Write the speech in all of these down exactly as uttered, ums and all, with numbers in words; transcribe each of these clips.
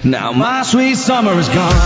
Now my sweet summer is gone.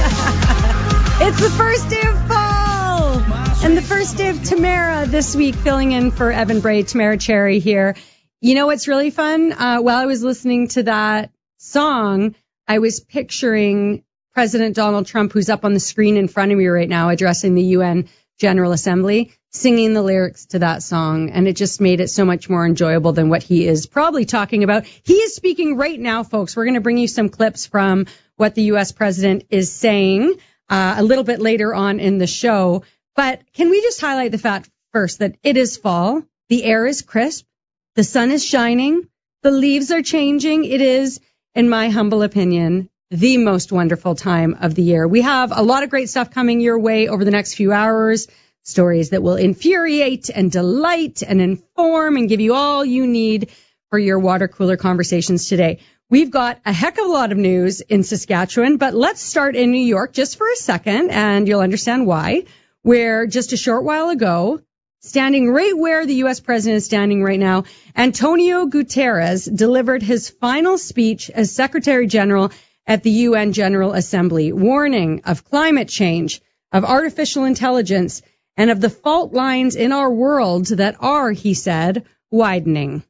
It's the first day of fall and the first day of Tamara this week, filling in for Evan Bray. Tamara Cherry here. You know what's really fun? Uh, while I was listening to that song, I was picturing President Donald Trump, who's up on the screen in front of me right now, addressing the U N General Assembly, singing the lyrics to that song. And it just made it so much more enjoyable than what he is probably talking about. He is speaking right now, folks. We're going to bring you some clips from what the U S president is saying uh, a little bit later on in the show. But can we just highlight the fact first that it is fall. The air is crisp. The sun is shining. The leaves are changing. It is, in my humble opinion, the most wonderful time of the year. We have a lot of great stuff coming your way over the next few hours. Stories that will infuriate and delight and inform and give you all you need for your water cooler conversations today. We've got a heck of a lot of news in Saskatchewan, but let's start in New York just for a second, and you'll understand why, where just a short while ago, standing right where the U S president is standing right now, Antonio Guterres delivered his final speech as Secretary General at the U N General Assembly, warning of climate change, of artificial intelligence, and of the fault lines in our world that are, he said, widening.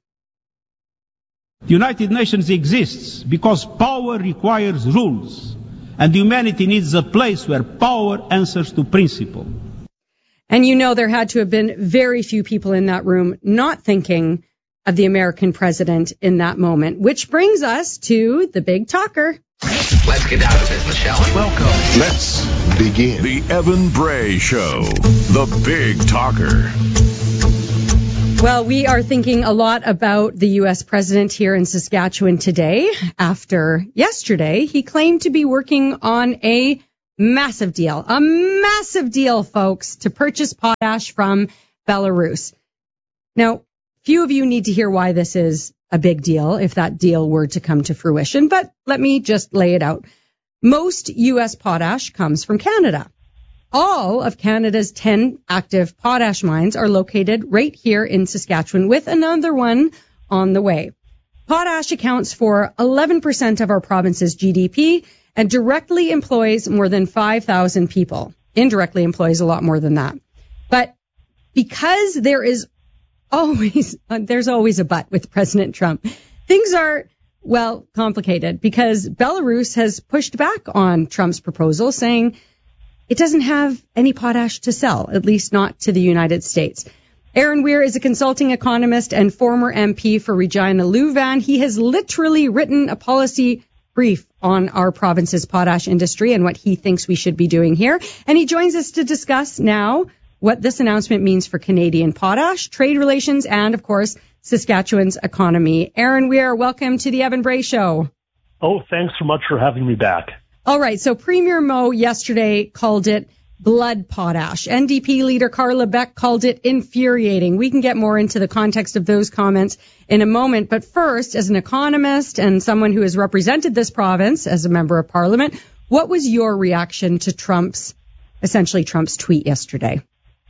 The United Nations exists because power requires rules, and humanity needs a place where power answers to principle. And you know there had to have been very few people in that room not thinking of the American president in that moment, which brings us to the big talker. Let's get down to business, shall we? Welcome. Let's begin. The Evan Bray Show, the big talker. Well, we are thinking a lot about the U S president here in Saskatchewan today. After yesterday, he claimed to be working on a massive deal, a massive deal, folks, to purchase potash from Belarus. Now, few of you need to hear why this is a big deal if that deal were to come to fruition, but let me just lay it out. Most U S potash comes from Canada. All of Canada's ten active potash mines are located right here in Saskatchewan, with another one on the way. Potash accounts for eleven percent of our province's G D P and directly employs more than five thousand people. Indirectly employs a lot more than that. But because there is always, there's always a but with President Trump, things are, well, complicated because Belarus has pushed back on Trump's proposal, saying it doesn't have any potash to sell, at least not to the United States. Aaron Weir is a consulting economist and former M P for Regina Louvain. He has literally written a policy brief on our province's potash industry and what he thinks we should be doing here. And he joins us to discuss now what this announcement means for Canadian potash, trade relations, and, of course, Saskatchewan's economy. Aaron Weir, welcome to the Evan Bray Show. Oh, thanks so much for having me back. All right, so Premier Moe yesterday called it blood potash. N D P leader Carla Beck called it infuriating. We can get more into the context of those comments in a moment. But first, as an economist and someone who has represented this province as a member of parliament, what was your reaction to Trump's, essentially Trump's tweet yesterday?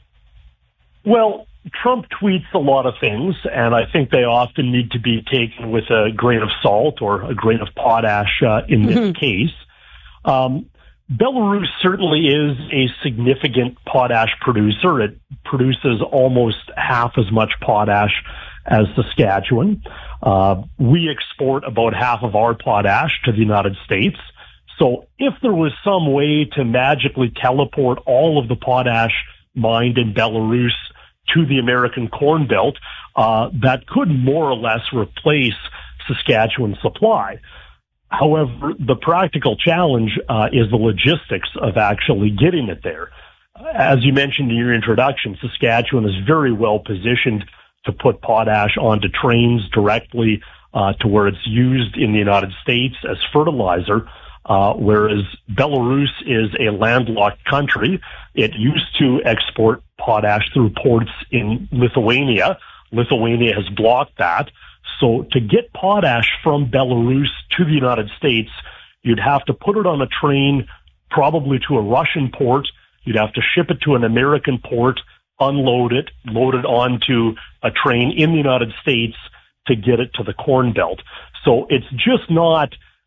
Well, Trump tweets a lot of things, and I think they often need to be taken with a grain of salt or a grain of potash uh, in this mm-hmm. case. Um, Belarus certainly is a significant potash producer. It produces almost half as much potash as Saskatchewan. Uh, we export about half of our potash to the United States. So if there was some way to magically teleport all of the potash mined in Belarus to the American Corn Belt, uh, that could more or less replace Saskatchewan's supply. However, the practical challenge uh, is the logistics of actually getting it there. As you mentioned in your introduction, Saskatchewan is very well positioned to put potash onto trains directly uh, to where it's used in the United States as fertilizer, uh, whereas Belarus is a landlocked country. It used to export potash through ports in Lithuania. Lithuania has blocked that. So to get potash from Belarus to the United States, you'd have to put it on a train, probably to a Russian port. You'd have to ship it to an American port, unload it, load it onto a train in the United States to get it to the Corn Belt. So it's just not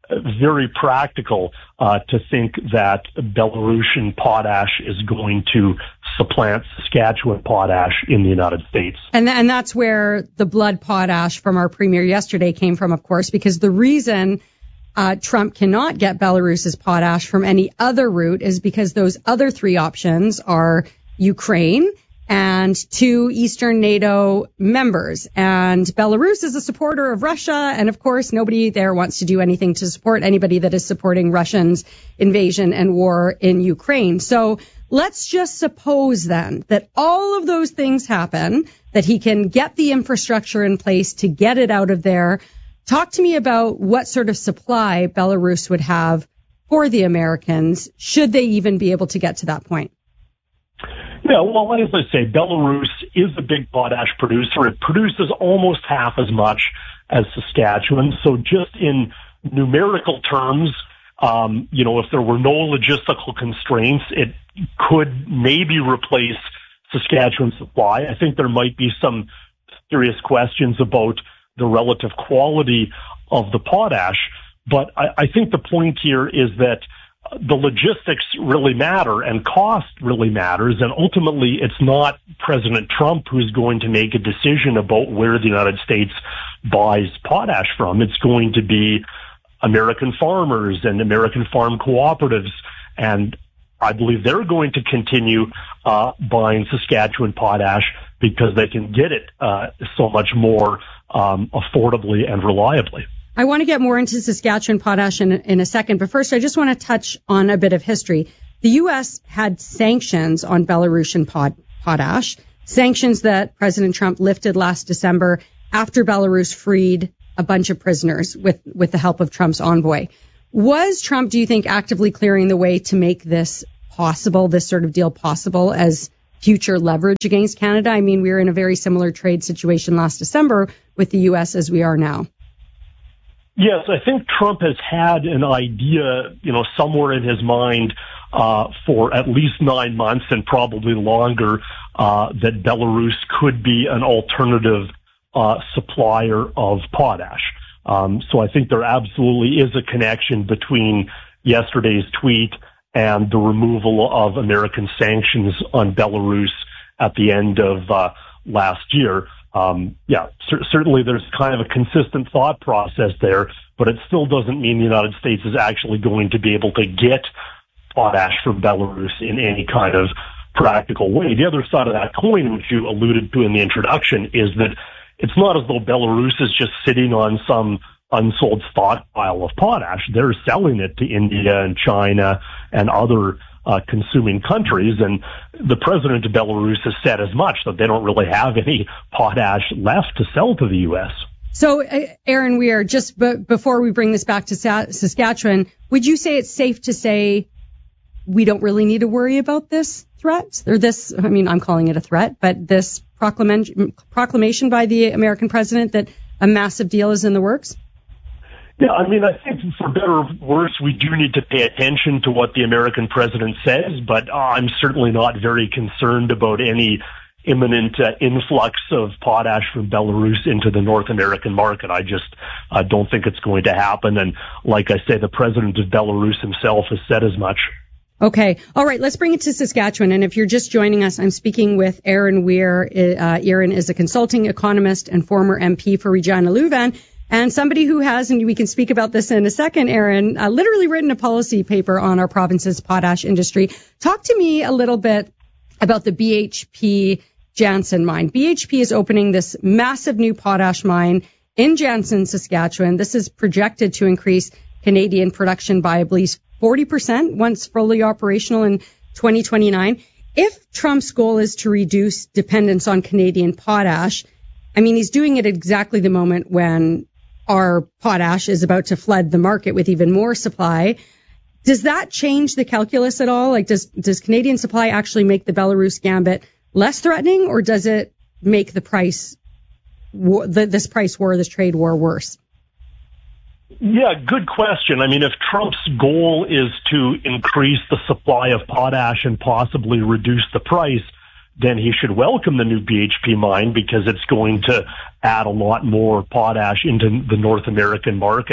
very practical uh, to think that Belarusian potash is going to supplant Saskatchewan potash in the United States. And, th- and that's where the blood potash from our premier yesterday came from, of course, because the reason uh, Trump cannot get Belarus's potash from any other route is because those other three options are Ukraine and two Eastern NATO members. And Belarus is a supporter of Russia. And of course, nobody there wants to do anything to support anybody that is supporting Russia's invasion and war in Ukraine. So let's just suppose then that all of those things happen, that he can get the infrastructure in place to get it out of there. Talk to me about what sort of supply Belarus would have for the Americans, should they even be able to get to that point. Yeah, well, as I say, Belarus is a big potash producer. It produces almost half as much as Saskatchewan. So just in numerical terms, um, you know, if there were no logistical constraints, it could maybe replace Saskatchewan's supply. I think there might be some serious questions about the relative quality of the potash. But I, I think the point here is that the logistics really matter and cost really matters. And ultimately, it's not President Trump who's going to make a decision about where the United States buys potash from. It's going to be American farmers and American farm cooperatives. And I believe they're going to continue uh, buying Saskatchewan potash because they can get it uh, so much more um, affordably and reliably. I want to get more into Saskatchewan potash in, in a second, but first I just want to touch on a bit of history. The U S had sanctions on Belarusian pot, potash, sanctions that President Trump lifted last December after Belarus freed a bunch of prisoners with, with the help of Trump's envoy. Was Trump, do you think, actively clearing the way to make this possible, this sort of deal possible as future leverage against Canada? I mean, we were in a very similar trade situation last December with the U S as we are now. Yes, I think Trump has had an idea, you know, somewhere in his mind uh, for at least nine months and probably longer uh, that Belarus could be an alternative uh, supplier of potash. Um, so I think there absolutely is a connection between yesterday's tweet and the removal of American sanctions on Belarus at the end of uh, last year. Um, yeah, cer- certainly there's kind of a consistent thought process there, but it still doesn't mean the United States is actually going to be able to get potash from Belarus in any kind of practical way. The other side of that coin, which you alluded to in the introduction, is that it's not as though Belarus is just sitting on some unsold stockpile of potash. They're selling it to India and China and other Uh, consuming countries, and the president of Belarus has said as much, that they don't really have any potash left to sell to the U S. So, uh, Aaron Weir, just b- before we bring this back to Sa- Saskatchewan, would you say it's safe to say we don't really need to worry about this threat? Or this, I mean, I'm calling it a threat, but this proclamation, proclamation by the American president that a massive deal is in the works? Yeah, I mean, I think for better or worse, we do need to pay attention to what the American president says, but uh, I'm certainly not very concerned about any imminent uh, influx of potash from Belarus into the North American market. I just uh, don't think it's going to happen. And like I say, the president of Belarus himself has said as much. Okay. All right. Let's bring it to Saskatchewan. And if you're just joining us, I'm speaking with Aaron Weir. Uh, Aaron is a consulting economist and former M P for Regina Louvain. And somebody who has, and we can speak about this in a second, Aaron, uh, literally written a policy paper on our province's potash industry. Talk to me a little bit about the B H P Jansen mine. B H P is opening this massive new potash mine in Jansen, Saskatchewan. This is projected to increase Canadian production by, I believe, forty percent once fully operational in twenty twenty-nine. If Trump's goal is to reduce dependence on Canadian potash, I mean, he's doing it at exactly the moment when our potash is about to flood the market with even more supply. Does that change the calculus at all? Like, does does Canadian supply actually make the Belarus gambit less threatening, or does it make the price, war, the, this price war, this trade war, worse? Yeah, good question. I mean, if Trump's goal is to increase the supply of potash and possibly reduce the price, then he should welcome the new B H P mine, because it's going to add a lot more potash into the North American market.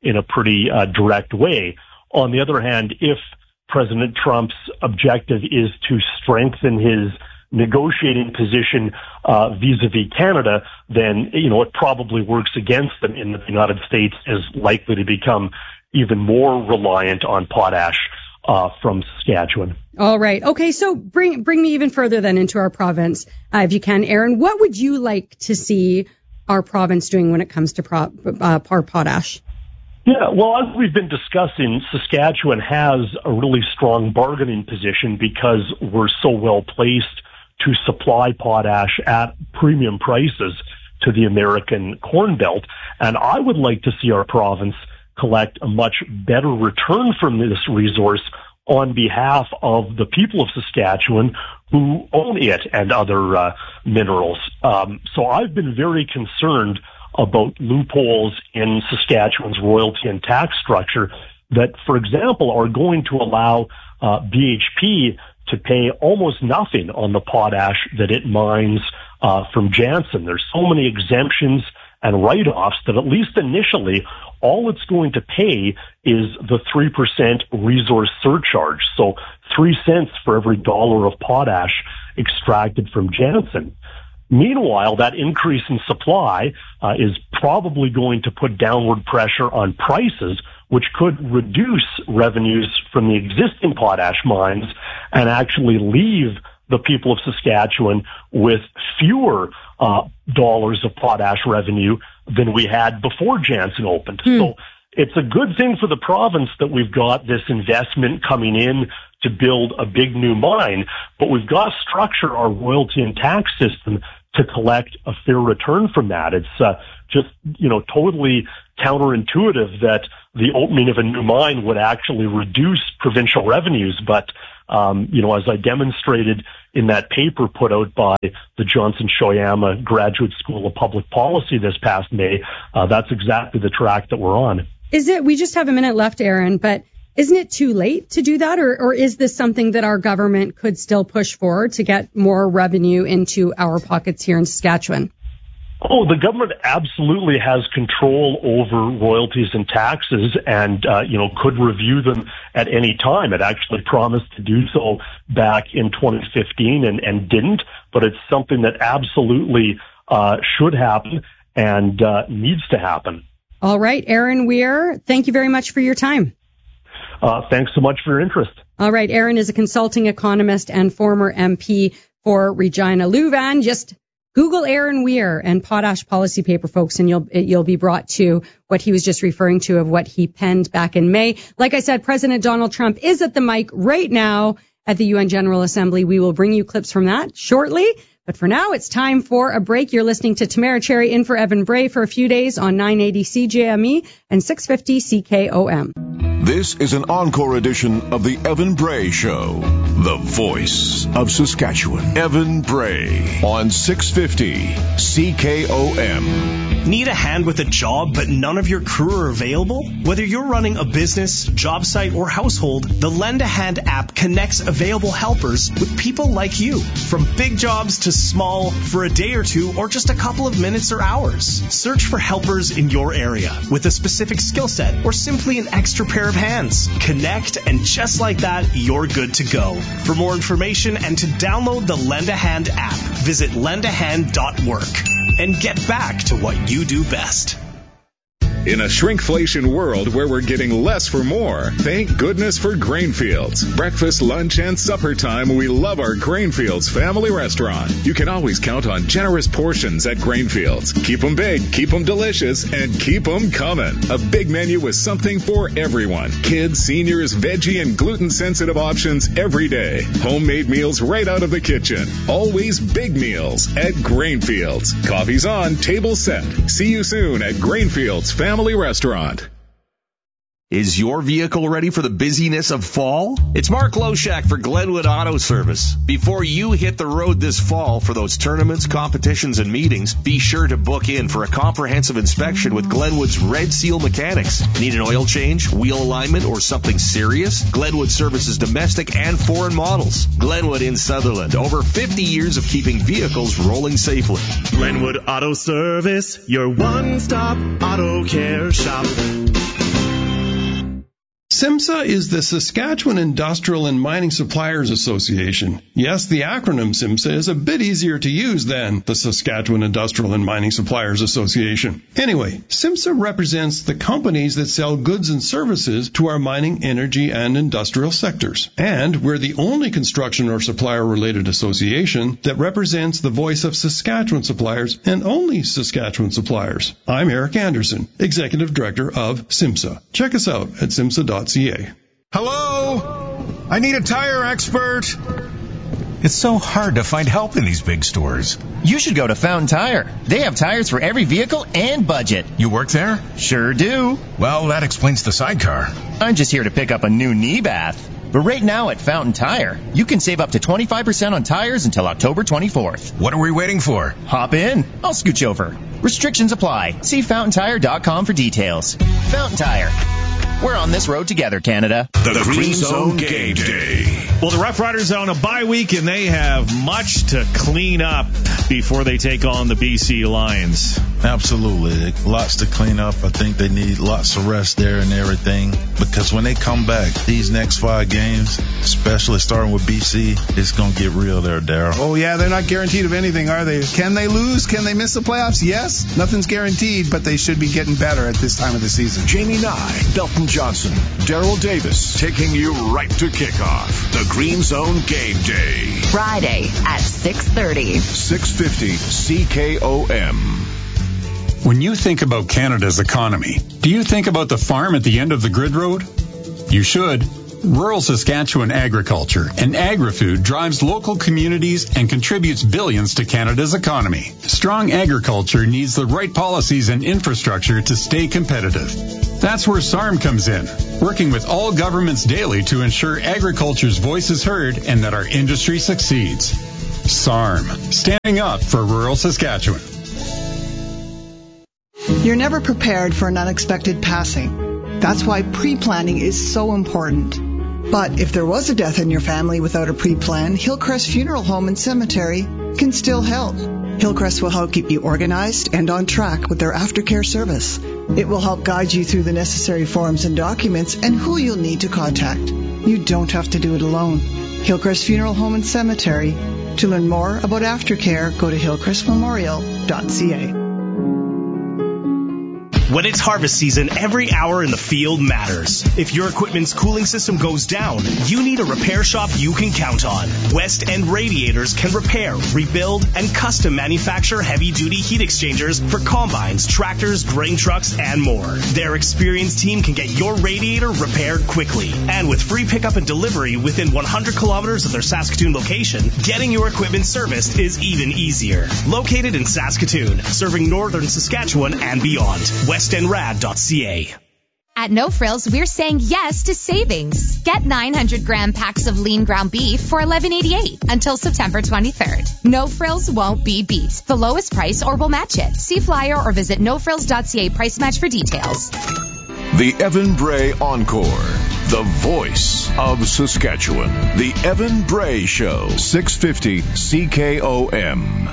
in a pretty uh, direct way. On the other hand, if President Trump's objective is to strengthen his negotiating position uh, vis-a-vis Canada, then, you know, it probably works against them in that the United States is likely to become even more reliant on potash uh, from Saskatchewan. All right. Okay, so bring bring me even further then into our province, uh, if you can, Aaron. What would you like to see our province doing when it comes to pro- uh, our potash? Yeah, well, as we've been discussing, Saskatchewan has a really strong bargaining position because we're so well placed to supply potash at premium prices to the American Corn Belt. And I would like to see our province collect a much better return from this resource on behalf of the people of Saskatchewan who own it and other uh, minerals. Um, so I've been very concerned about loopholes in Saskatchewan's royalty and tax structure that, for example, are going to allow uh, B H P to pay almost nothing on the potash that it mines uh, from Jansen. There's so many exemptions and write-offs that at least initially, all it's going to pay is the three percent resource surcharge. So three cents for every dollar of potash extracted from Jansen. Meanwhile, that increase in supply uh, is probably going to put downward pressure on prices, which could reduce revenues from the existing potash mines and actually leave the people of Saskatchewan with fewer uh, dollars of potash revenue than we had before Jansen opened. Hmm. So it's a good thing for the province that we've got this investment coming in to build a big new mine, but we've got to structure our royalty and tax system to collect a fair return from that. It's uh, just, you know, totally counterintuitive that the opening of a new mine would actually reduce provincial revenues. But, um, you know, as I demonstrated in that paper put out by the Johnson Shoyama Graduate School of Public Policy this past May, uh, that's exactly the track that we're on. Is it, we just have a minute left, Aaron, but isn't it too late to do that? Or, or is this something that our government could still push for to get more revenue into our pockets here in Saskatchewan? Oh, the government absolutely has control over royalties and taxes and, uh, you know, could review them at any time. It actually promised to do so back in twenty fifteen and, and didn't, but it's something that absolutely uh, should happen and uh, needs to happen. All right, Aaron Weir, thank you very much for your time. Uh, thanks so much for your interest. All right, Aaron is a consulting economist and former M P for Regina Lewvan. Just Google Aaron Weir and potash policy paper, folks, and you'll you'll be brought to what he was just referring to of what he penned back in May. Like I said, President Donald Trump is at the mic right now at the U N General Assembly. We will bring you clips from that shortly. But for now, it's time for a break. You're listening to Tamara Cherry in for Evan Bray for a few days on nine eighty C J M E and six fifty C K O M. This is an encore edition of the Evan Bray Show, the voice of Saskatchewan. Evan Bray on six fifty C K O M. Need a hand with a job, but none of your crew are available? Whether you're running a business, job site, or household, the Lend a Hand app connects available helpers with people like you. From big jobs to small, for a day or two, or just a couple of minutes or hours. Search for helpers in your area with a specific skill set or simply an extra pair of hands. Connect, and just like that, you're good to go. For more information and to download the Lend a Hand app, visit lend a hand dot work and get back to what you do best. In a shrinkflation world where we're getting less for more, thank goodness for Grainfields. Breakfast, lunch, and supper time, we love our Grainfields family restaurant. You can always count on generous portions at Grainfields. Keep them big, keep them delicious, and keep them coming. A big menu with something for everyone. Kids, seniors, veggie, and gluten-sensitive options every day. Homemade meals right out of the kitchen. Always big meals at Grainfields. Coffee's on, table set. See you soon at Grainfields Family Family Restaurant. Is your vehicle ready for the busyness of fall? It's Mark Loshak for Glenwood Auto Service. Before you hit the road this fall for those tournaments, competitions, and meetings, be sure to book in for a comprehensive inspection with Glenwood's Red Seal Mechanics. Need an oil change, wheel alignment, or something serious? Glenwood services domestic and foreign models. Glenwood in Sutherland, over fifty years of keeping vehicles rolling safely. Glenwood Auto Service, your one-stop auto care shop. SIMSA is the Saskatchewan Industrial and Mining Suppliers Association. Yes, the acronym SIMSA is a bit easier to use than the Saskatchewan Industrial and Mining Suppliers Association. Anyway, SIMSA represents the companies that sell goods and services to our mining, energy, and industrial sectors. And we're the only construction or supplier-related association that represents the voice of Saskatchewan suppliers and only Saskatchewan suppliers. I'm Eric Anderson, Executive Director of SIMSA. Check us out at simsa dot c a. Hello? I need a tire expert. It's so hard to find help in these big stores. You should go to Fountain Tire. They have tires for every vehicle and budget. You work there? Sure do. Well, that explains the sidecar. I'm just here to pick up a new knee bath. But right now at Fountain Tire, you can save up to twenty-five percent on tires until October twenty-fourth. What are we waiting for? Hop in. I'll scooch over. Restrictions apply. See fountain tire dot com for details. Fountain Tire. We're on this road together, Canada. The, the Green, Green Zone Game Day. Well, the Rough Riders are on a bye week, and they have much to clean up before they take on the B C Lions. Absolutely. Lots to clean up. I think they need lots of rest there and everything. Because when they come back, these next five games, especially starting with B C, it's going to get real there, Darryl. Oh, yeah, they're not guaranteed of anything, are they? Can they lose? Can they miss the playoffs? Yes. Nothing's guaranteed, but they should be getting better at this time of the season. Jamie Nye, Belton Johnson, Daryl Davis, taking you right to kickoff. The Green Zone Game Day. Friday at six thirty. six fifty C K O M. When you think about Canada's economy, do you think about the farm at the end of the grid road? You should. Rural Saskatchewan agriculture and agri-food drives local communities and contributes billions to Canada's economy. Strong agriculture needs the right policies and infrastructure to stay competitive. That's where S A R M comes in, working with all governments daily to ensure agriculture's voice is heard and that our industry succeeds. S A R M, standing up for rural Saskatchewan. You're never prepared for an unexpected passing. That's why pre-planning is so important. But if there was a death in your family without a pre-plan, Hillcrest Funeral Home and Cemetery can still help. Hillcrest will help keep you organized and on track with their aftercare service. It will help guide you through the necessary forms and documents and who you'll need to contact. You don't have to do it alone. Hillcrest Funeral Home and Cemetery. To learn more about aftercare, go to hillcrest memorial dot c a. When it's harvest season, every hour in the field matters. If your equipment's cooling system goes down, you need a repair shop you can count on. West End Radiators can repair, rebuild, and custom manufacture heavy-duty heat exchangers for combines, tractors, grain trucks, and more. Their experienced team can get your radiator repaired quickly. And with free pickup and delivery within one hundred kilometers of their Saskatoon location, getting your equipment serviced is even easier. Located in Saskatoon, serving northern Saskatchewan and beyond. west end rad dot c a. At No Frills, we're saying yes to savings. Get nine hundred gram packs of lean ground beef for eleven eighty-eight until September twenty-third. No Frills won't be beat. The lowest price or we'll match it. See flyer or visit no frills dot c a price match for details. The Evan Bray Encore, the voice of Saskatchewan. The Evan Bray Show, six fifty C K O M.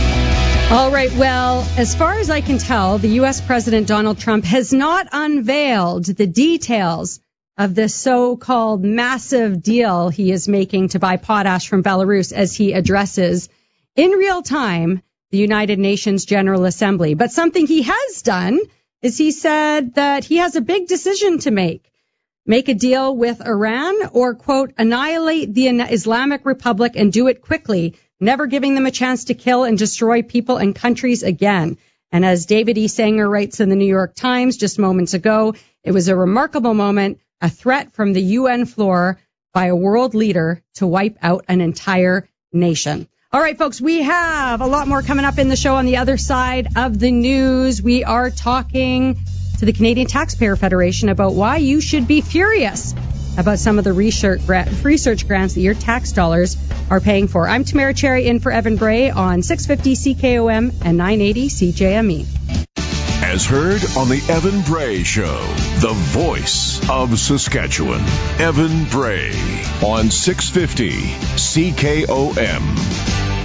All right, well, as far as I can tell, the U S President Donald Trump has not unveiled the details of this so-called massive deal he is making to buy potash from Belarus as he addresses in real time the United Nations General Assembly. But something he has done is he said that he has a big decision to make. Make a deal with Iran or, quote, annihilate the Islamic Republic and do it quickly, never giving them a chance to kill and destroy people and countries again. And as David E. Sanger writes in the New York Times just moments ago, it was a remarkable moment, a threat from the U N floor by a world leader to wipe out an entire nation. All right, folks, we have a lot more coming up in the show on the other side of the news. We are talking to the Canadian Taxpayer Federation about why you should be furious about some of the research, research grants that your tax dollars are paying for. I'm Tamara Cherry in for Evan Bray on six fifty C K O M and nine eighty C J M E. As heard on the Evan Bray Show, the voice of Saskatchewan. Evan Bray on six fifty C K O M.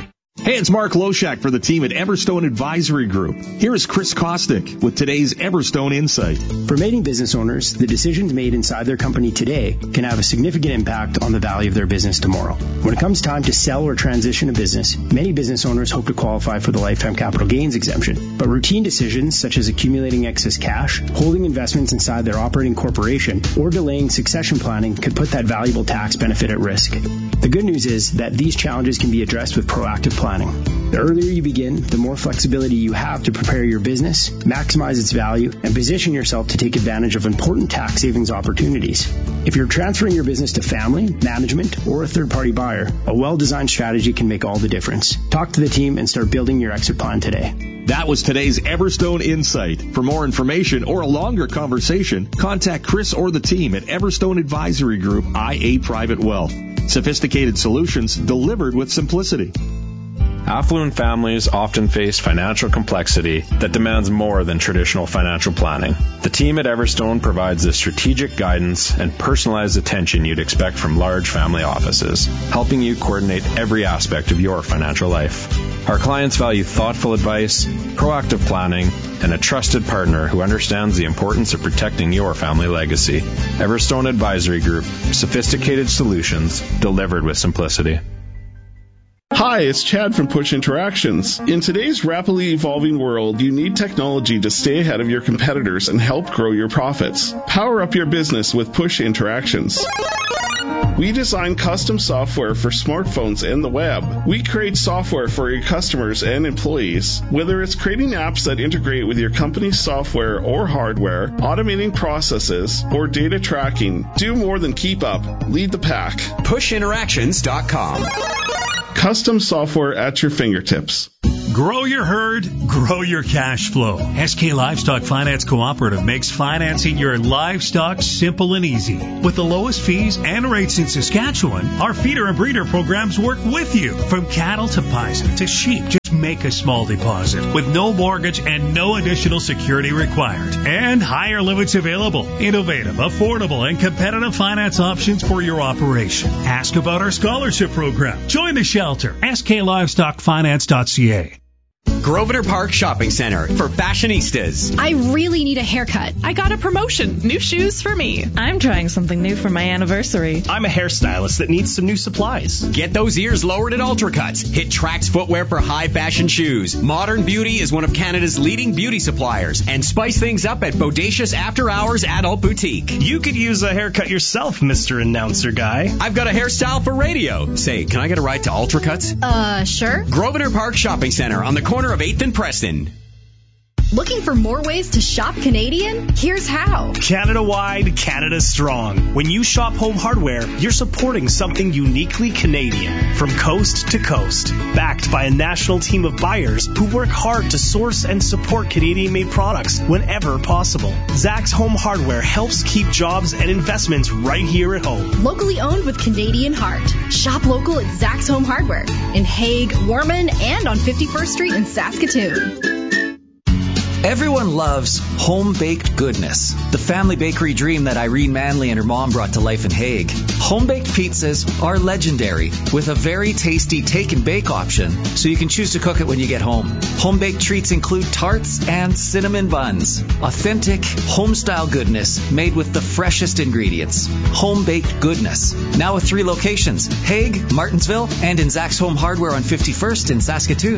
Hey, it's Mark Loshak for the team at Everstone Advisory Group. Here is Chris Kostick with today's Everstone Insight. For many business owners, the decisions made inside their company today can have a significant impact on the value of their business tomorrow. When it comes time to sell or transition a business, many business owners hope to qualify for the lifetime capital gains exemption. But routine decisions such as accumulating excess cash, holding investments inside their operating corporation, or delaying succession planning could put that valuable tax benefit at risk. The good news is that these challenges can be addressed with proactive planning. The earlier you begin, the more flexibility you have to prepare your business, maximize its value, and position yourself to take advantage of important tax savings opportunities. If you're transferring your business to family, management, or a third-party buyer, a well-designed strategy can make all the difference. Talk to the team and start building your exit plan today. That was today's Everstone Insight. For more information or a longer conversation, contact Chris or the team at Everstone Advisory Group, I A Private Wealth. Sophisticated solutions delivered with simplicity. Affluent families often face financial complexity that demands more than traditional financial planning. The team at Everstone provides the strategic guidance and personalized attention you'd expect from large family offices, helping you coordinate every aspect of your financial life. Our clients value thoughtful advice, proactive planning, and a trusted partner who understands the importance of protecting your family legacy. Everstone Advisory Group, sophisticated solutions delivered with simplicity. Hi, it's Chad from Push Interactions. In today's rapidly evolving world, you need technology to stay ahead of your competitors and help grow your profits. Power up your business with Push Interactions. We design custom software for smartphones and the web. We create software for your customers and employees. Whether it's creating apps that integrate with your company's software or hardware, automating processes, or data tracking, do more than keep up. Lead the pack. push interactions dot com. Custom software at your fingertips. Grow your herd, grow your cash flow. S K Livestock Finance Cooperative makes financing your livestock simple and easy. With the lowest fees and rates in Saskatchewan, our feeder and breeder programs work with you. From cattle to bison to sheep, just make a small deposit with no mortgage and no additional security required. And higher limits available. Innovative, affordable, and competitive finance options for your operation. Ask about our scholarship program. Join the shelter. S K livestock finance dot c a. Grosvenor Park Shopping Center for fashionistas. I really need a haircut. I got a promotion. New shoes for me. I'm trying something new for my anniversary. I'm a hairstylist that needs some new supplies. Get those ears lowered at Ultracuts. Hit Trax Footwear for high fashion shoes. Modern Beauty is one of Canada's leading beauty suppliers. And spice things up at Bodacious After Hours Adult Boutique. You could use a haircut yourself, Mister Announcer Guy. I've got a hairstyle for radio. Say, can I get a ride to Ultracuts? Uh, sure. Grosvenor Park Shopping Center on the corner of eighth and Preston. Looking for more ways to shop Canadian? Here's how. Canada-wide, Canada strong. When you shop home hardware, you're supporting something uniquely Canadian. From coast to coast. Backed by a national team of buyers who work hard to source and support Canadian-made products whenever possible. Zach's Home Hardware helps keep jobs and investments right here at home. Locally owned with Canadian heart. Shop local at Zach's Home Hardware in Hague, Warman, and on fifty-first Street in Saskatoon. Everyone loves home-baked goodness, the family bakery dream that Irene Manley and her mom brought to life in Hague. Home-baked pizzas are legendary, with a very tasty take-and-bake option, so you can choose to cook it when you get home. Home-baked treats include tarts and cinnamon buns. Authentic, home-style goodness made with the freshest ingredients. Home-baked goodness. Now with three locations, Hague, Martinsville, and in Zach's Home Hardware on fifty-first in Saskatoon.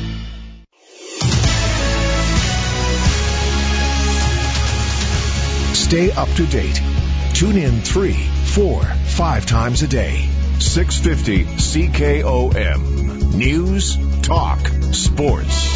Stay up to date. Tune in three, four, five times a day. six fifty C K O M. News, talk, sports.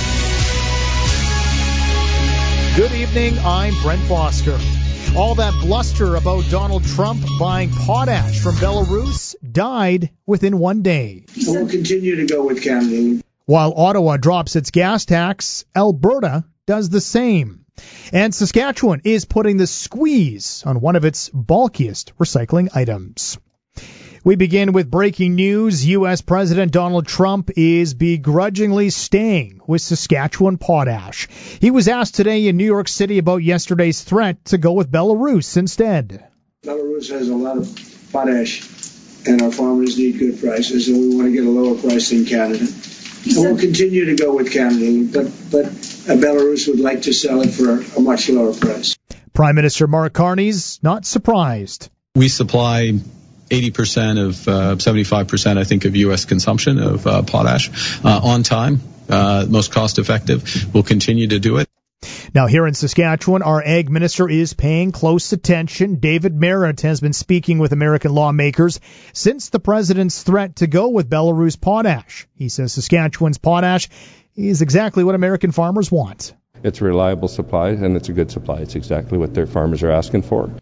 Good evening. I'm Brent Foster. All that bluster about Donald Trump buying potash from Belarus died within one day. We'll continue to go with Canada. While Ottawa drops its gas tax, Alberta does the same. And Saskatchewan is putting the squeeze on one of its bulkiest recycling items. We begin with breaking news. U S. President Donald Trump is begrudgingly staying with Saskatchewan potash. He was asked today in New York City about yesterday's threat to go with Belarus instead. Belarus has a lot of potash, and our farmers need good prices, and we want to get a lower price than Canada. We'll continue to go with Canada, but, but uh, Belarus would like to sell it for a much lower price. Prime Minister Mark Carney's not surprised. We supply eighty percent of, uh, seventy-five percent, I think, of U S consumption of uh, potash uh, on time, uh, most cost effective. We'll continue to do it. Now, here in Saskatchewan, our ag minister is paying close attention. David Marit has been speaking with American lawmakers since the president's threat to go with Belarus potash. He says Saskatchewan's potash is exactly what American farmers want. It's a reliable supply, and it's a good supply. It's exactly what their farmers are asking for.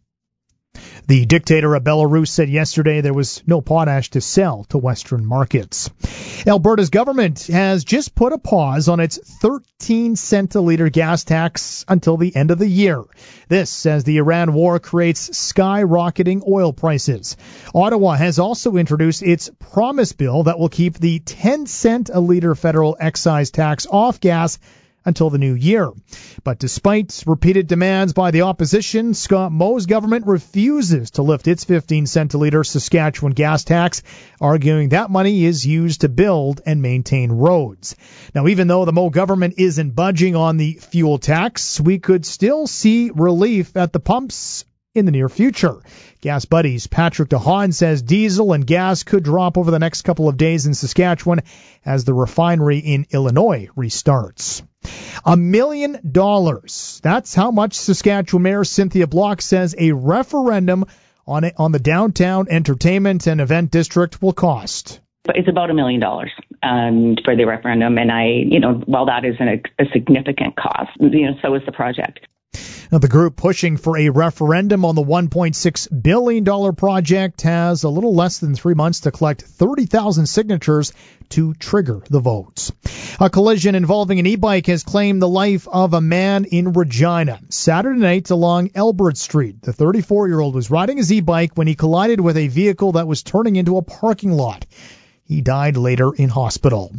The dictator of Belarus said yesterday there was no potash to sell to Western markets. Alberta's government has just put a pause on its thirteen cent a litre gas tax until the end of the year. This as the Iran war creates skyrocketing oil prices. Ottawa has also introduced its promise bill that will keep the ten cent a litre federal excise tax off gas until the new year. But despite repeated demands by the opposition, Scott Moe's government refuses to lift its fifteen cent a litre Saskatchewan gas tax, arguing that money is used to build and maintain roads. Now, even though the Moe government isn't budging on the fuel tax, we could still see relief at the pumps in the near future. Gas Buddies Patrick DeHaan says diesel and gas could drop over the next couple of days in Saskatchewan as the refinery in Illinois restarts. A million dollars. That's how much Saskatchewan Mayor Cynthia Block says a referendum on it, on the downtown entertainment and event district will cost. It's about a million dollars um, for the referendum, and I, you know, while that is an, a significant cost, you know, so is the project. Now, the group pushing for a referendum on the one point six billion dollars project has a little less than three months to collect thirty thousand signatures to trigger the votes. A collision involving an e-bike has claimed the life of a man in Regina. Saturday night along Elbert Street, the thirty-four-year-old was riding his e-bike when he collided with a vehicle that was turning into a parking lot. He died later in hospital.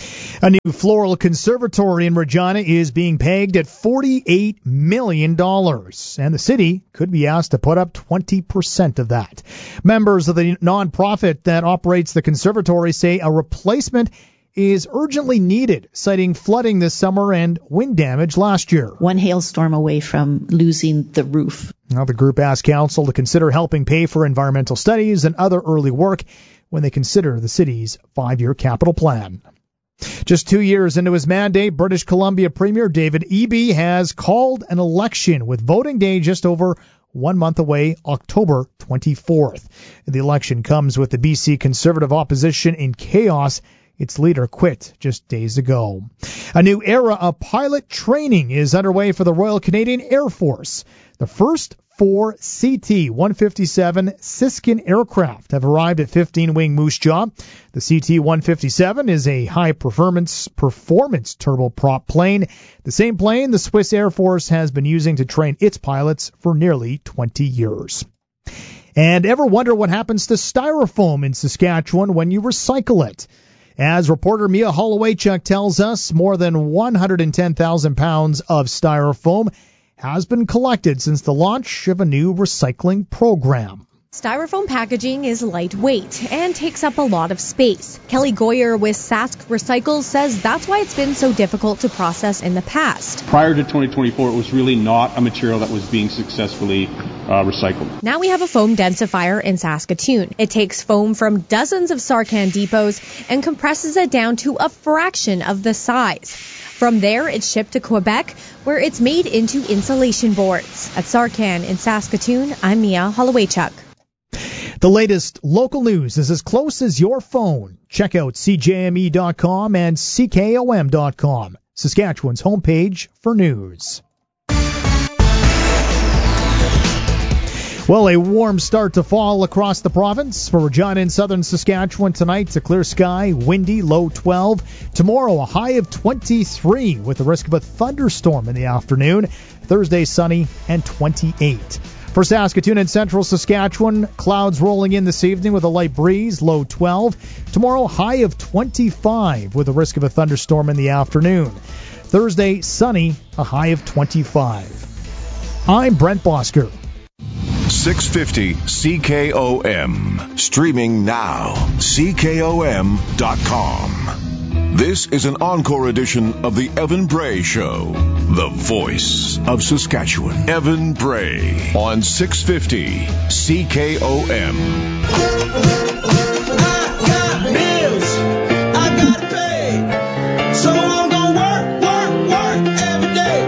A new floral conservatory in Regina is being pegged at forty-eight million dollars, and the city could be asked to put up twenty percent of that. Members of the nonprofit that operates the conservatory say a replacement is urgently needed, citing flooding this summer and wind damage last year. One hailstorm away from losing the roof. Now, the group asked council to consider helping pay for environmental studies and other early work when they consider the city's five-year capital plan. Just two years into his mandate, British Columbia Premier David Eby has called an election with voting day just over one month away, October twenty-fourth. The election comes with the B C Conservative opposition in chaos. Its leader quit just days ago. A new era of pilot training is underway for the Royal Canadian Air Force. The first four C T one fifty-seven Siskin aircraft have arrived at fifteen-wing Moose Jaw. The C T one fifty-seven is a high-performance performance turboprop plane, the same plane the Swiss Air Force has been using to train its pilots for nearly twenty years. And ever wonder what happens to styrofoam in Saskatchewan when you recycle it? As reporter Mia Hollowaychuk tells us, more than one hundred ten thousand pounds of styrofoam has been collected since the launch of a new recycling program. Styrofoam packaging is lightweight and takes up a lot of space. Kelly Goyer with Sask Recycles says that's why it's been so difficult to process in the past. Prior to twenty twenty-four, it was really not a material that was being successfully uh, recycled. Now we have a foam densifier in Saskatoon. It takes foam from dozens of Sarcan depots and compresses it down to a fraction of the size. From there, it's shipped to Quebec, where it's made into insulation boards. At Sarcan in Saskatoon, I'm Mia Hollowaychuk. The latest local news is as close as your phone. Check out C J M E dot com and C K O M dot com, Saskatchewan's homepage for news. Well, a warm start to fall across the province. For Regina in southern Saskatchewan tonight, it's a clear sky, windy, low twelve. Tomorrow, a high of twenty-three with the risk of a thunderstorm in the afternoon. Thursday, sunny and twenty-eight. For Saskatoon and central Saskatchewan, clouds rolling in this evening with a light breeze, low twelve. Tomorrow, high of twenty-five with a risk of a thunderstorm in the afternoon. Thursday, sunny, a high of twenty-five. I'm Brent Bosker. six fifty C K O M. Streaming now. C K O M dot com. This is an encore edition of the Evan Bray Show, the voice of Saskatchewan. Evan Bray on six fifty C K O M. I got bills I gotta pay, so I'm gonna work, work, work every day.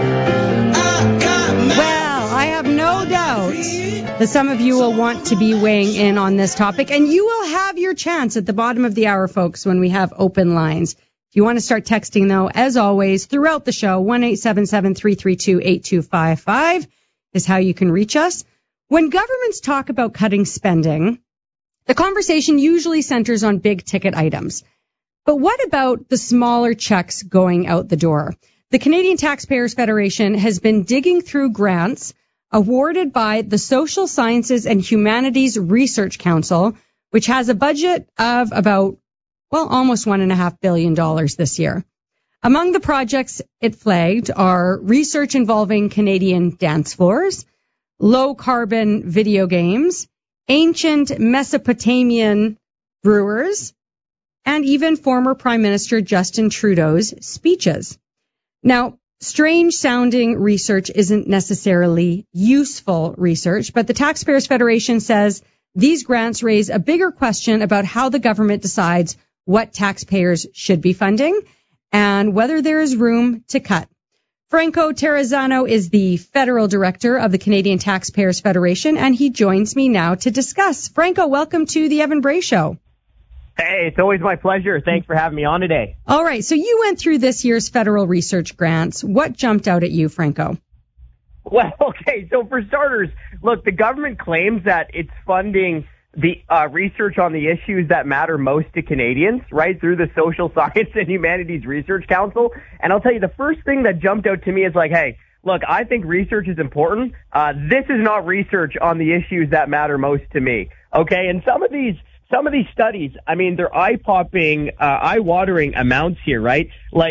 I got Well, I have no doubt that some of you will want to be weighing in on this topic, and you will have your chance at the bottom of the hour, folks, when we have open lines. If you want to start texting, though, as always, throughout the show, one eight seven seven, three three two, eight two five five is how you can reach us. When governments talk about cutting spending, the conversation usually centers on big ticket items. But what about the smaller checks going out the door? The Canadian Taxpayers Federation has been digging through grants awarded by the Social Sciences and Humanities Research Council, which has a budget of about, well, almost one and a half billion dollars this year. Among the projects it flagged are research involving Canadian dance floors, low carbon video games, ancient Mesopotamian brewers, and even former Prime Minister Justin Trudeau's speeches. Now, strange sounding research isn't necessarily useful research, but the Taxpayers Federation says these grants raise a bigger question about how the government decides what taxpayers should be funding and whether there is room to cut. Franco Terrazzano is the federal director of the Canadian Taxpayers Federation, and he joins me now to discuss. Franco, welcome to the Evan Bray Show. Hey, it's always my pleasure. Thanks for having me on today. All right, so you went through this year's federal research grants. What jumped out at you, Franco? Well, okay, so for starters, look, the government claims that it's funding the uh, research on the issues that matter most to Canadians, right, through the Social Science and Humanities Research Council. And I'll tell you, the first thing that jumped out to me is like, hey, look, I think research is important. Uh, this is not research on the issues that matter most to me, okay? And some of these Some of these studies, I mean, they're eye-popping, uh, eye-watering amounts here, right? Like,